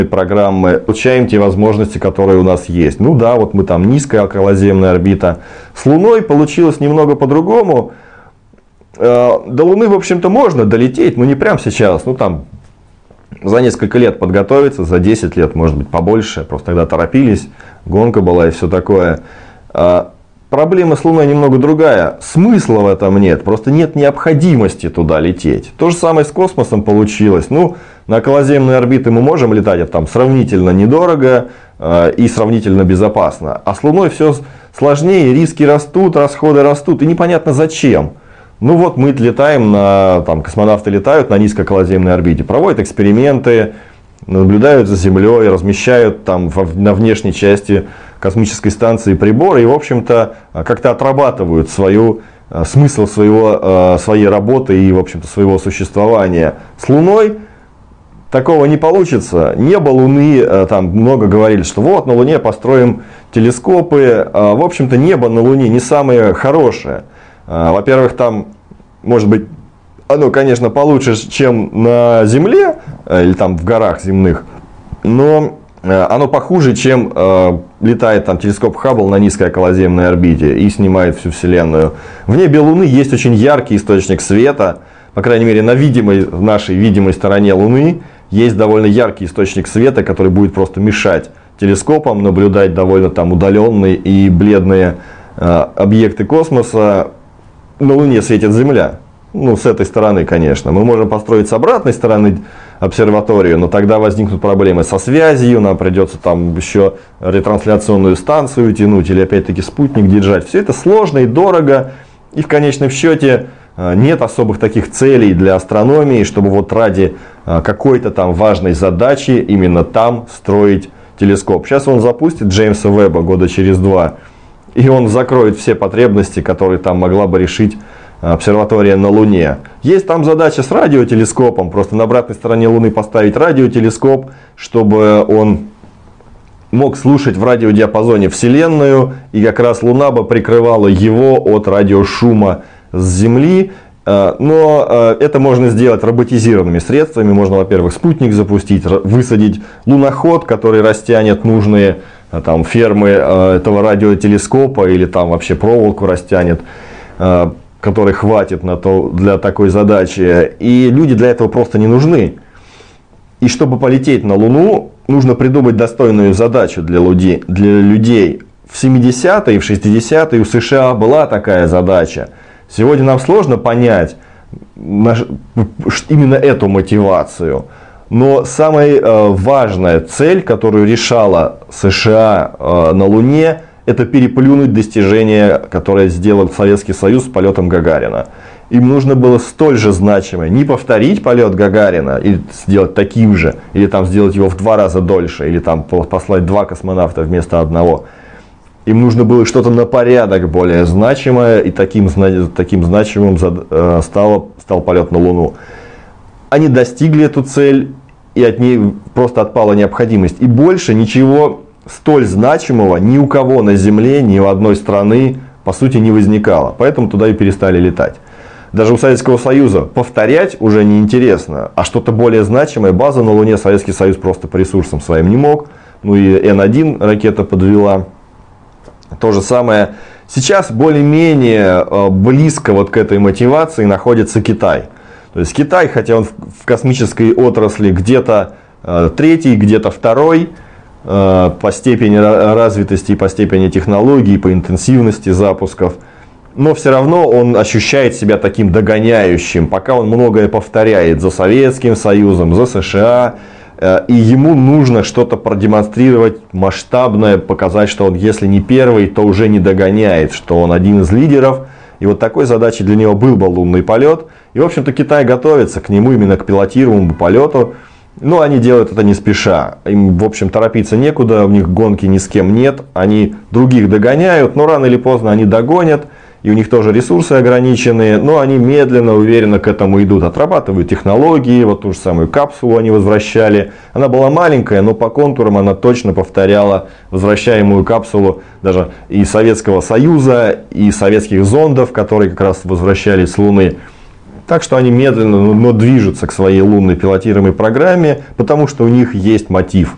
программы, получаем те возможности, которые у нас есть. Ну да, вот мы там низкая околоземная орбита. С Луной получилось немного по-другому. До Луны, в общем-то, можно долететь, но не прямо сейчас. Ну там за несколько лет подготовиться, за 10 лет, может быть, побольше. Просто тогда торопились, гонка была и все такое. Проблема с Луной немного другая. Смысла в этом нет. Просто нет необходимости туда лететь. То же самое с космосом получилось. Ну, на околоземные орбиты мы можем летать, это там сравнительно недорого и сравнительно безопасно. А с Луной все сложнее, риски растут, расходы растут. И непонятно зачем. Ну вот мы летаем, там, космонавты летают на низкооколоземной орбите. Проводят эксперименты, наблюдают за Землей, размещают там на внешней части космической станции приборы и, в общем-то, как-то отрабатывают смысл своей работы и, в общем-то, своего существования. С Луной такого не получится. Небо Луны, там много говорили, что вот на Луне построим телескопы. В общем-то, небо на Луне не самое хорошее. Во-первых, там, может быть, оно, конечно, получше, чем на Земле или там в горах земных, но оно похуже, чем летает там телескоп Хаббл на низкой околоземной орбите и снимает всю Вселенную. В небе Луны есть очень яркий источник света, по крайней мере, на нашей видимой стороне Луны есть довольно яркий источник света, который будет просто мешать телескопам наблюдать довольно там удаленные и бледные объекты космоса. На Луне светит Земля. Ну, с этой стороны, конечно. Мы можем построить с обратной стороны обсерваторию, но тогда возникнут проблемы со связью, нам придется там еще ретрансляционную станцию тянуть или опять-таки спутник держать. Все это сложно и дорого, и в конечном счете нет особых таких целей для астрономии, чтобы вот ради какой-то там важной задачи именно там строить телескоп. Сейчас он запустит Джеймса Веба года через 2, и он закроет все потребности, которые там могла бы решить обсерватория на Луне. Есть там задача с радиотелескопом, просто на обратной стороне Луны поставить радиотелескоп, чтобы он мог слушать в радиодиапазоне Вселенную, и как раз Луна бы прикрывала его от радиошума с Земли. Но это можно сделать роботизированными средствами. Можно, во-первых, спутник запустить, высадить луноход, который растянет нужные там фермы этого радиотелескопа или там вообще проволоку растянет, который хватит для такой задачи. И люди для этого просто не нужны. И чтобы полететь на Луну, нужно придумать достойную задачу для людей. В 70-е и в 60-е у США была такая задача. Сегодня нам сложно понять именно эту мотивацию. Но самая важная цель, которую решала США на Луне, это переплюнуть достижения, которые сделал Советский Союз с полетом Гагарина. Им нужно было столь же значимое, не повторить полет Гагарина и сделать таким же, или там сделать его в 2 раза дольше, или там послать 2 космонавта вместо одного. Им нужно было что-то на порядок более значимое, и таким значимым стал полет на Луну. Они достигли эту цель, и от ней просто отпала необходимость. И больше ничего столь значимого ни у кого на Земле, ни у одной страны, по сути, не возникало. Поэтому туда и перестали летать. Даже у Советского Союза повторять уже неинтересно, а что-то более значимое, база на Луне Советский Союз просто по ресурсам своим не мог. Ну и Н-1 ракета подвела. То же самое. Сейчас более-менее близко вот к этой мотивации находится Китай. То есть Китай, хотя он в космической отрасли где-то 3-й, где-то 2-й, по степени развитости, по степени технологий, по интенсивности запусков. Но все равно он ощущает себя таким догоняющим, пока он многое повторяет за Советским Союзом, за США. И ему нужно что-то продемонстрировать масштабное, показать, что он, если не первый, то уже не догоняет, что он один из лидеров. И вот такой задачей для него был бы лунный полет. И, в общем-то, Китай готовится к нему, именно к пилотируемому полету. Но они делают это не спеша. Им, в общем, торопиться некуда, у них гонки ни с кем нет. Они других догоняют, но рано или поздно они догонят. И у них тоже ресурсы ограниченные, но они медленно, уверенно к этому идут. Отрабатывают технологии, вот ту же самую капсулу они возвращали. Она была маленькая, но по контурам она точно повторяла возвращаемую капсулу даже и Советского Союза, и советских зондов, которые как раз возвращались с Луны. Так что они медленно, но движутся к своей лунной пилотируемой программе, потому что у них есть мотив.